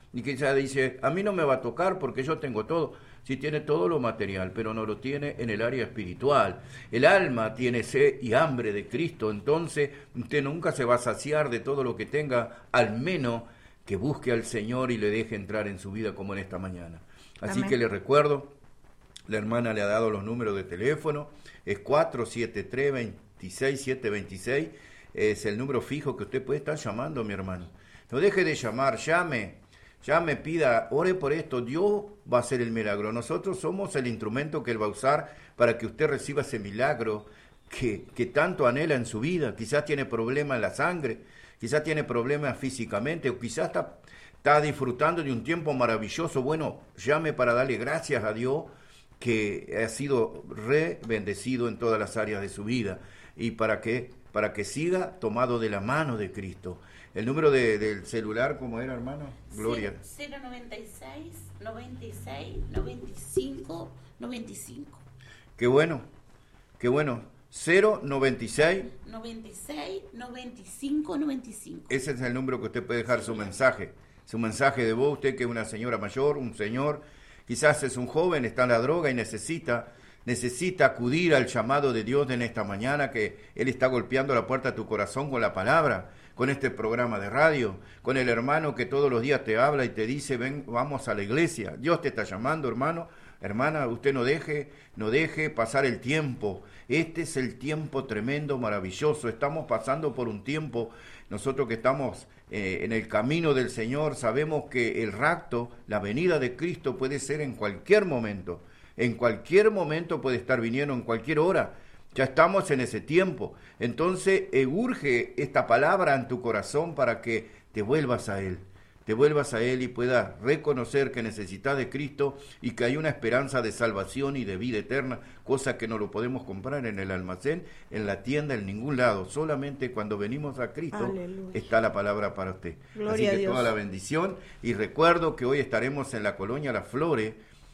Y quizás dice, a mí no me va a tocar porque yo tengo todo. Sí tiene todo lo material, pero no lo tiene en el área espiritual. El alma tiene sed y hambre de Cristo, entonces usted nunca se va a saciar de todo lo que tenga, al menos que busque al Señor y le deje entrar en su vida como en esta mañana. Así Amén. que le recuerdo, la hermana le ha dado los números de teléfono, es 473-26726, es el número fijo que usted puede estar llamando, mi hermano. No deje de llamar, llame, pida, ore por esto, Dios va a hacer el milagro. Nosotros somos el instrumento que Él va a usar para que usted reciba ese milagro que tanto anhela en su vida. Quizás tiene problemas en la sangre, quizás tiene problemas físicamente, o quizás está disfrutando de un tiempo maravilloso. Bueno, llame para darle gracias a Dios que ha sido bendecido en todas las áreas de su vida, y para que siga tomado de la mano de Cristo. El número del celular, ¿cómo era, hermano? Gloria. 096 96 95 95. Qué bueno, qué bueno. 096 96 95 95. Ese es el número que usted puede dejar su mensaje de voz. Usted que es una señora mayor, un señor, quizás es un joven, está en la droga y necesita acudir al llamado de Dios en esta mañana, que Él está golpeando la puerta de tu corazón con la palabra, con este programa de radio, con el hermano que todos los días te habla y te dice, ven, vamos a la iglesia. Dios te está llamando, hermano, hermana, usted no deje pasar el tiempo. Este es el tiempo tremendo, maravilloso. Estamos pasando por un tiempo, nosotros que estamos en el camino del Señor, sabemos que el rapto, la venida de Cristo puede ser en cualquier momento. En cualquier momento puede estar viniendo, en cualquier hora. Ya estamos en ese tiempo. Entonces, urge esta palabra en tu corazón para que te vuelvas a Él y puedas reconocer que necesitas de Cristo y que hay una esperanza de salvación y de vida eterna, cosa que no lo podemos comprar en el almacén, en la tienda, en ningún lado. Solamente cuando venimos a Cristo, aleluya, está la palabra para usted. Gloria Así que a Dios. Toda la bendición. Y recuerdo que hoy estaremos en la colonia Las Flores,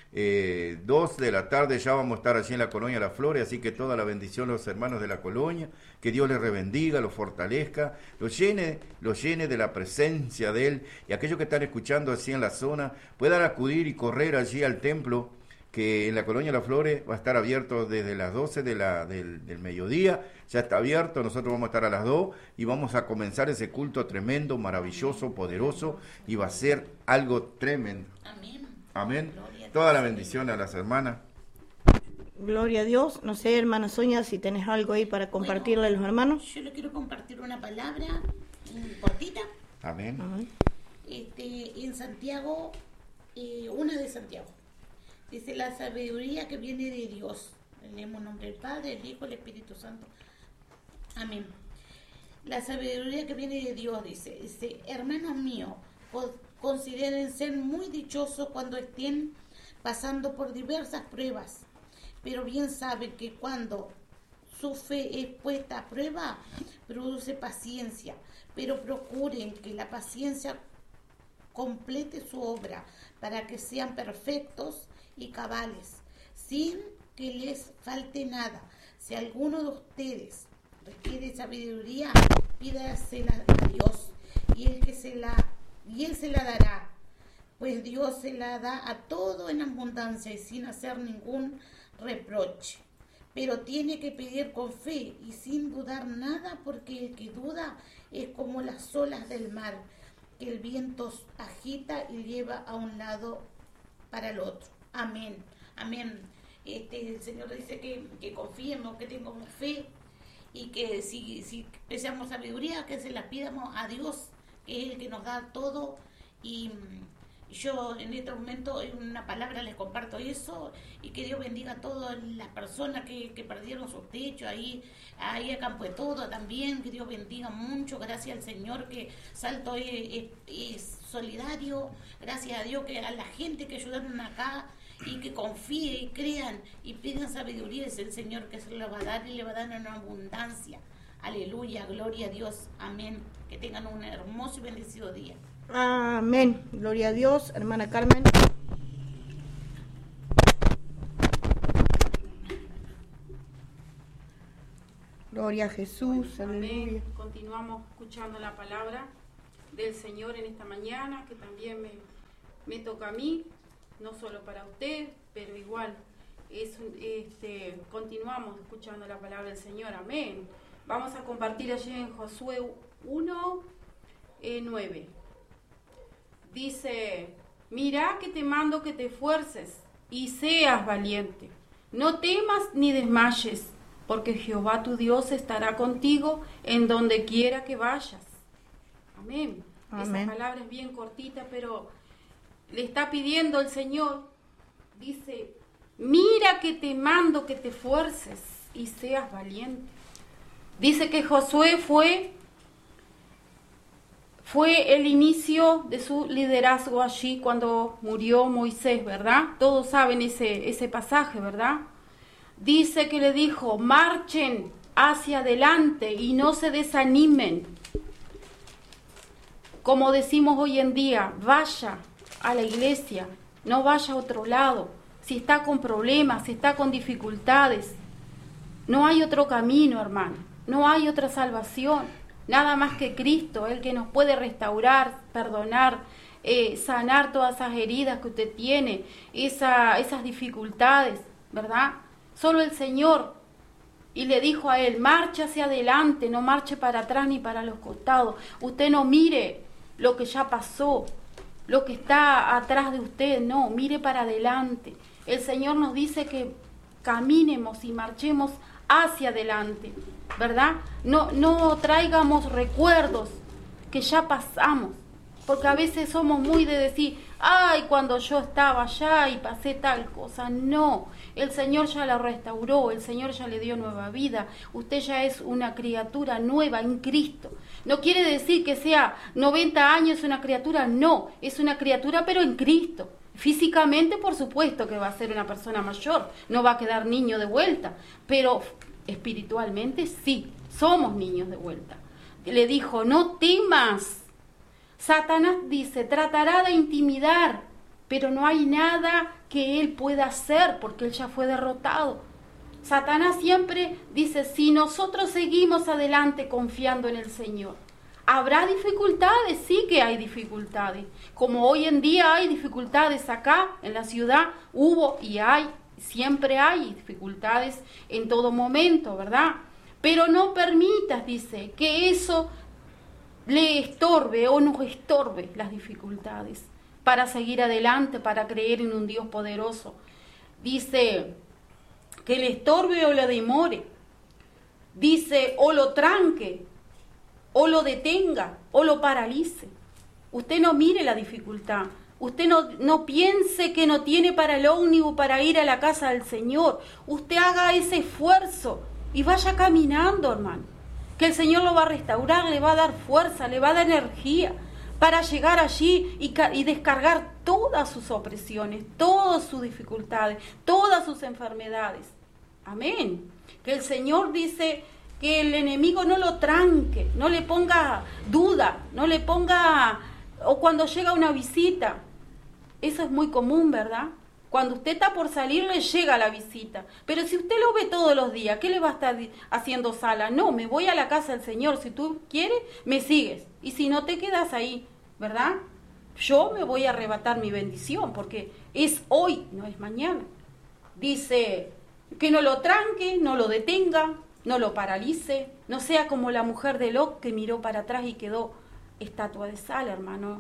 2 de la tarde ya vamos a estar allí en la colonia Las Flores, así que toda la bendición a los hermanos de la colonia, que Dios les rebendiga, los fortalezca, los llene de la presencia de Él, y aquellos que están escuchando así en la zona puedan acudir y correr allí al templo, que en la colonia Las Flores va a estar abierto desde las 12 del mediodía, ya está abierto, nosotros vamos a estar a las 2 y vamos a comenzar ese culto tremendo, maravilloso, poderoso, y va a ser algo tremendo. Amén. Amén. Toda la bendición a las hermanas. Gloria a Dios. No sé, hermana Sonia, si tenés algo ahí para compartirle a los hermanos. Yo le quiero compartir una palabra cortita. Amén. Amén. En Santiago, una de Santiago. Dice, la sabiduría que viene de Dios. Leemos en nombre del Padre, el Hijo, el Espíritu Santo. Amén. La sabiduría que viene de Dios, dice, hermanos míos, consideren ser muy dichosos cuando estén pasando por diversas pruebas, pero bien saben que cuando su fe es puesta a prueba, produce paciencia, pero procuren que la paciencia complete su obra para que sean perfectos y cabales, sin que les falte nada. Si alguno de ustedes requiere sabiduría, pídasela a Dios, y Él se la dará, pues Dios se la da a todo en abundancia y sin hacer ningún reproche. Pero tiene que pedir con fe y sin dudar nada, porque el que duda es como las olas del mar, que el viento agita y lleva a un lado para el otro. Amén. Amén. El Señor dice que confiemos, que tengamos fe, y que si deseamos sabiduría, que se la pidamos a Dios, que es el que nos da todo. Y yo en este momento en una palabra les comparto eso, y que Dios bendiga a todas las personas que perdieron sus techos ahí a Campo de Todo también, que Dios bendiga mucho. Gracias al Señor que Salto es solidario, gracias a Dios que a la gente que ayudaron acá, y que confíe y crean y pidan sabiduría, es el Señor que se la va a dar, y le va a dar en abundancia. Aleluya, gloria a Dios, amén. Que tengan un hermoso y bendecido día. Amén. Gloria a Dios, hermana Carmen. Gloria a Jesús. Amén. Continuamos escuchando la palabra del Señor en esta mañana, que también me toca a mí, no solo para usted, pero igual continuamos escuchando la palabra del Señor, amén. Vamos a compartir allí en Josué 1:9. Dice: mirá que te mando que te esfuerces y seas valiente. No temas ni desmayes, porque Jehová tu Dios estará contigo en donde quiera que vayas. Amén. Amén. Esa palabra es bien cortita, pero le está pidiendo el Señor, dice: mira que te mando que te esfuerces y seas valiente. Dice que Josué fue el inicio de su liderazgo allí cuando murió Moisés, ¿verdad? Todos saben ese pasaje, ¿verdad? Dice que le dijo: marchen hacia adelante y no se desanimen. Como decimos hoy en día, vaya a la iglesia, no vaya a otro lado. Si está con problemas, si está con dificultades, no hay otro camino, hermano. No hay otra salvación. Nada más que Cristo, el que nos puede restaurar, perdonar, sanar todas esas heridas que usted tiene, esas dificultades, ¿verdad? Solo el Señor. Y le dijo a él: marche hacia adelante, no marche para atrás ni para los costados. Usted no mire lo que ya pasó, lo que está atrás de usted, no, mire para adelante. El Señor nos dice que caminemos y marchemos hacia adelante, ¿verdad? No traigamos recuerdos que ya pasamos, porque a veces somos muy de decir: ay, cuando yo estaba allá y pasé tal cosa. No, el Señor ya la restauró, el Señor ya le dio nueva vida. Usted ya es una criatura nueva en Cristo. No quiere decir que sea 90 años una criatura, no, es una criatura pero en Cristo. Físicamente, por supuesto que va a ser una persona mayor, no va a quedar niño de vuelta, pero espiritualmente sí, somos niños de vuelta. Le dijo: no temas. Satanás, dice, tratará de intimidar, pero no hay nada que él pueda hacer porque él ya fue derrotado. Satanás siempre dice: si nosotros seguimos adelante confiando en el Señor, ¿habrá dificultades? Sí que hay dificultades. Como hoy en día hay dificultades acá en la ciudad, hubo y hay, siempre hay dificultades en todo momento, ¿verdad? Pero no permitas, dice, que eso le estorbe o nos estorbe las dificultades para seguir adelante, para creer en un Dios poderoso. Dice que le estorbe o le demore. Dice: o lo tranque, o lo detenga, o lo paralice. Usted no mire la dificultad. Usted no piense que no tiene para el ómnibus para ir a la casa del Señor. Usted haga ese esfuerzo y vaya caminando, hermano. Que el Señor lo va a restaurar, le va a dar fuerza, le va a dar energía para llegar allí y descargar todas sus opresiones, todas sus dificultades, todas sus enfermedades. Amén. Que el Señor dice que el enemigo no lo tranque, no le ponga duda, no le ponga... O cuando llega una visita, eso es muy común, ¿verdad? Cuando usted está por salir, le llega la visita. Pero si usted lo ve todos los días, ¿qué le va a estar haciendo sala? No, me voy a la casa del Señor. Si tú quieres, me sigues. Y si no, te quedas ahí, ¿verdad? Yo me voy a arrebatar mi bendición, porque es hoy, no es mañana. Dice que no lo tranque, no lo detenga, no lo paralice. No sea como la mujer de Lot que miró para atrás y quedó estatua de sal, hermano.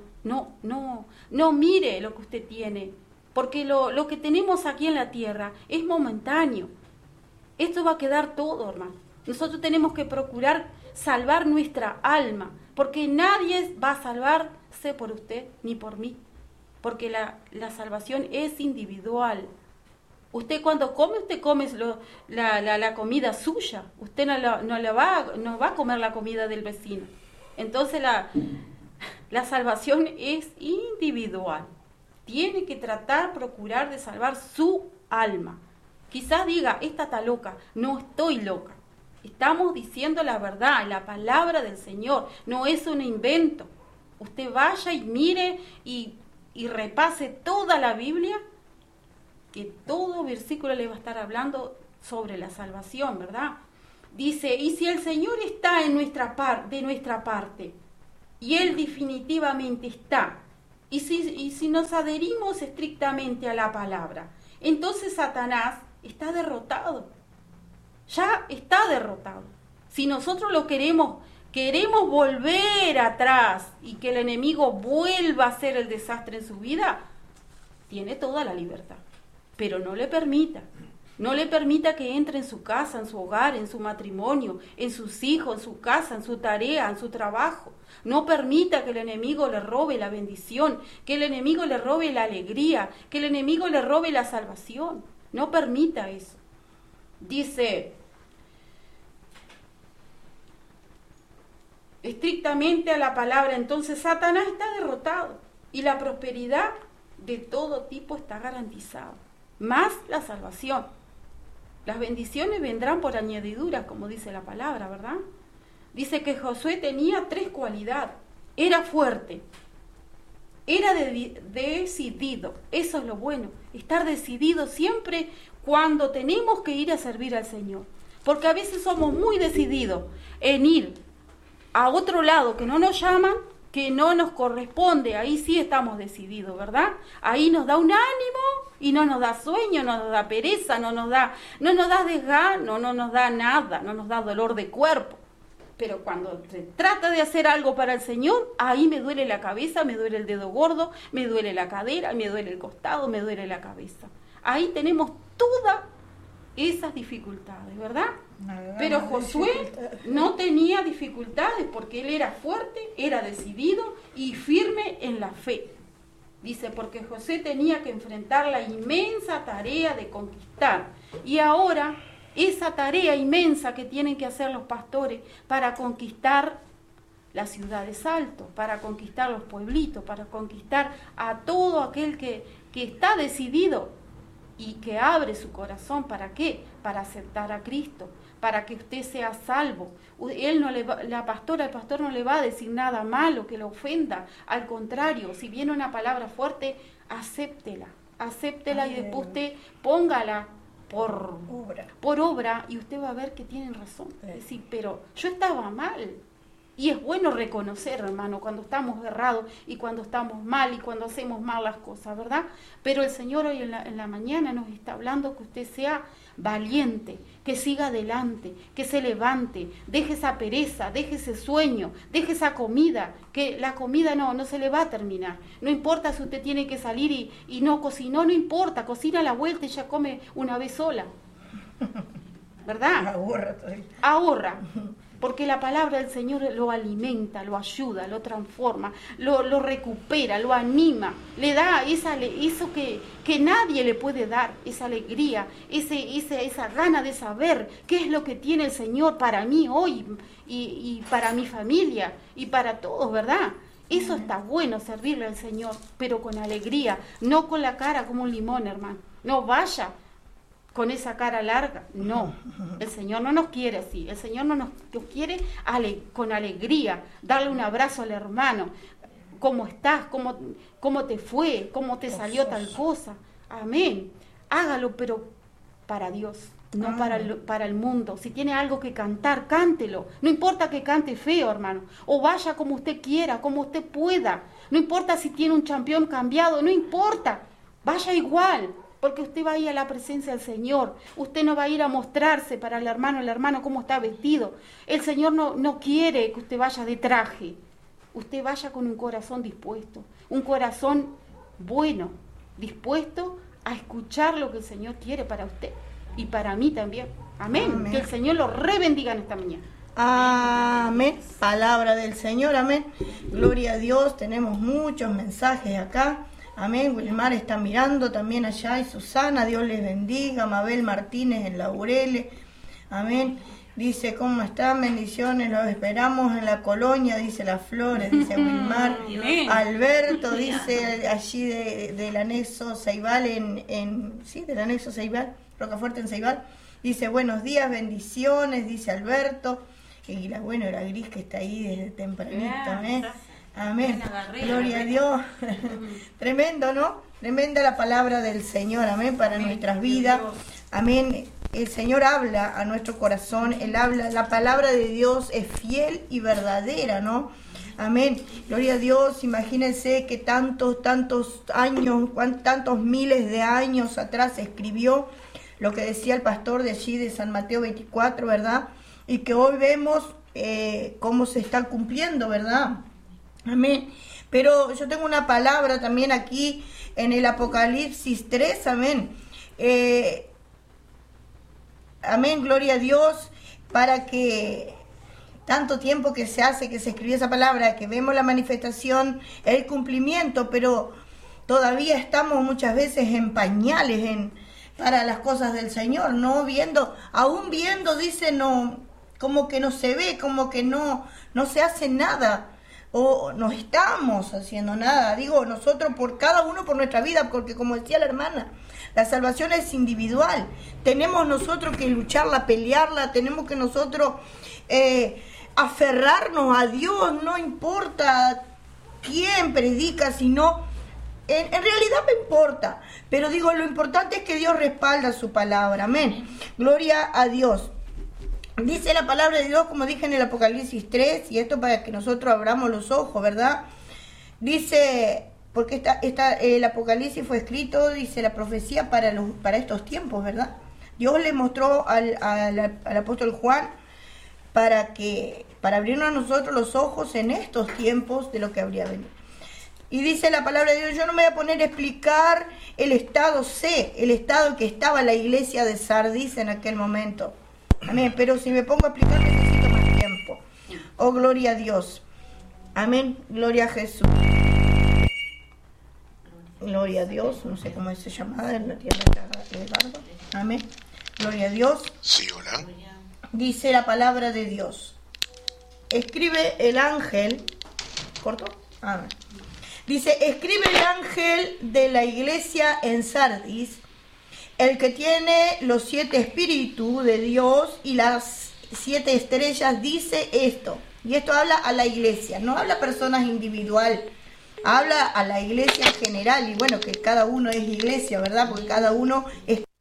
No mire lo que usted tiene, porque lo que tenemos aquí en la tierra es momentáneo. Esto va a quedar todo, hermano. Nosotros tenemos que procurar salvar nuestra alma, porque nadie va a salvarse por usted ni por mí, porque la salvación es individual. Usted cuando come, usted come la comida suya. Usted no va a comer la comida del vecino. Entonces la salvación es individual. Tiene que procurar de salvar su alma. Quizás diga: esta está loca. No estoy loca. Estamos diciendo la verdad, la palabra del Señor. No es un invento. Usted vaya y mire y repase toda la Biblia, que todo versículo le va a estar hablando sobre la salvación, ¿verdad? Dice: y si el Señor está de nuestra parte, y Él definitivamente está, Y si nos adherimos estrictamente a la palabra, entonces Satanás está derrotado. Ya está derrotado. Si nosotros lo queremos volver atrás y que el enemigo vuelva a hacer el desastre en su vida, tiene toda la libertad. Pero no le permita que entre en su casa, en su hogar, en su matrimonio, en sus hijos, en su casa, en su tarea, en su trabajo. No permita que el enemigo le robe la bendición, que el enemigo le robe la alegría, que el enemigo le robe la salvación. No permita eso. Dice, estrictamente a la palabra, entonces Satanás está derrotado y la prosperidad de todo tipo está garantizada, más la salvación. Las bendiciones vendrán por añadidura, como dice la palabra, ¿verdad? Dice que Josué tenía 3 cualidades. Era fuerte, era decidido. Eso es lo bueno, estar decidido siempre cuando tenemos que ir a servir al Señor. Porque a veces somos muy decididos en ir a otro lado que no nos llaman, que no nos corresponde. Ahí sí estamos decididos, ¿verdad? Ahí nos da un ánimo y no nos da sueño, no nos da pereza, no nos da desgano, no nos da nada, no nos da dolor de cuerpo. Pero cuando se trata de hacer algo para el Señor, ahí me duele la cabeza, me duele el dedo gordo, me duele la cadera, me duele el costado, me duele la cabeza. Ahí tenemos todas esas dificultades, ¿verdad? Pero Josué no tenía dificultades porque él era fuerte, era decidido y firme en la fe. Dice, porque Josué tenía que enfrentar la inmensa tarea de conquistar. Y ahora, esa tarea inmensa que tienen que hacer los pastores para conquistar las ciudades altas, para conquistar los pueblitos, para conquistar a todo aquel que está decidido y que abre su corazón. ¿Para qué? Para aceptar a Cristo, para que usted sea salvo. El pastor no le va a decir nada malo que lo ofenda. Al contrario, si viene una palabra fuerte, acéptela y después usted póngala por obra y usted va a ver que tienen razón. Es decir, pero yo estaba mal. Y es bueno reconocer, hermano, cuando estamos errados y cuando estamos mal y cuando hacemos mal las cosas, ¿verdad? Pero el Señor hoy en la mañana nos está hablando que usted sea valiente, que siga adelante, que se levante, deje esa pereza, deje ese sueño, deje esa comida, que la comida no se le va a terminar. No importa si usted tiene que salir y no cocinó, no importa, cocina a la vuelta y ya come una vez sola, ¿verdad? Ahorra. Porque la palabra del Señor lo alimenta, lo ayuda, lo transforma, lo recupera, lo anima, le da eso que nadie le puede dar, esa alegría, esa gana de saber qué es lo que tiene el Señor para mí hoy y para mi familia y para todos, ¿verdad? Eso está bueno, servirle al Señor, pero con alegría, no con la cara como un limón, hermano. No vaya con esa cara larga, no, el Señor no nos quiere así, el Señor nos quiere con alegría, darle un abrazo al hermano, ¿cómo estás? ¿Cómo te fue? ¿Cómo te salió tal cosa? Amén, hágalo, pero para Dios, no para el mundo. Si tiene algo que cantar, cántelo, no importa que cante feo, hermano, o vaya como usted quiera, como usted pueda, no importa si tiene un champión cambiado, no importa, vaya igual. Porque usted va a ir a la presencia del Señor. Usted no va a ir a mostrarse para el hermano cómo está vestido. El Señor no quiere que usted vaya de traje. Usted vaya con un corazón dispuesto. Un corazón bueno, dispuesto a escuchar lo que el Señor quiere para usted. Y para mí también. Amén. Amén. Que el Señor lo rebendiga en esta mañana. Amén. Palabra del Señor. Amén. Gloria a Dios. Tenemos muchos mensajes acá. Amén, Wilmar está mirando también allá y Susana, Dios les bendiga, Mabel Martínez en Laureles, amén, dice, ¿cómo están? Bendiciones, los esperamos en la colonia, dice Las Flores, dice Wilmar, Alberto, dice allí del anexo Ceibal, del anexo Ceibal, Rocafuerte en Ceibal, dice, buenos días, bendiciones, dice Alberto, y la Gris que está ahí desde tempranito, amén. Amén. Gloria a Dios. Tremendo, ¿no? Tremenda la palabra del Señor, amén, para nuestras vidas. Amén. El Señor habla a nuestro corazón, Él habla, la palabra de Dios es fiel y verdadera, ¿no? Amén. Gloria a Dios. Imagínense que tantos años, tantos miles de años atrás se escribió lo que decía el pastor de allí de San Mateo 24, ¿verdad? Y que hoy vemos cómo se está cumpliendo, ¿verdad? Amén. Pero yo tengo una palabra también aquí en el Apocalipsis 3, amén. Amén, gloria a Dios, para que tanto tiempo que se hace que se escribió esa palabra, que vemos la manifestación, el cumplimiento, pero todavía estamos muchas veces en pañales para las cosas del Señor, no viendo, aún viendo, dice, no, como que no se ve, como que no se hace nada, o no estamos haciendo nada, digo, nosotros por cada uno por nuestra vida, porque como decía la hermana, la salvación es individual, tenemos nosotros que lucharla, pelearla, tenemos que nosotros aferrarnos a Dios, no importa quién predica, sino, en realidad me importa, pero digo, lo importante es que Dios respalda su palabra, amén, gloria a Dios. Dice la palabra de Dios, como dije en el Apocalipsis 3, y esto para que nosotros abramos los ojos, ¿verdad? Dice, porque el Apocalipsis fue escrito, dice la profecía para estos tiempos, ¿verdad? Dios le mostró al apóstol Juan para abrirnos a nosotros los ojos en estos tiempos de lo que habría venido. Y dice la palabra de Dios, yo no me voy a poner a explicar el estado en que estaba la iglesia de Sardis en aquel momento. Amén, pero si me pongo a explicar necesito más tiempo. Oh, gloria a Dios. Amén, gloria a Jesús. Gloria a Dios, no sé cómo es llamada en la tierra de Eduardo. Amén, gloria a Dios. Sí, hola. Dice la palabra de Dios. Escribe el ángel. ¿Corto? Amén. Dice, escribe el ángel de la iglesia en Sardis, el que tiene los 7 espíritus de Dios y las 7 estrellas, dice esto. Y esto habla a la iglesia, no habla a personas individual, habla a la iglesia en general. Y bueno, que cada uno es iglesia, ¿verdad? Porque cada uno es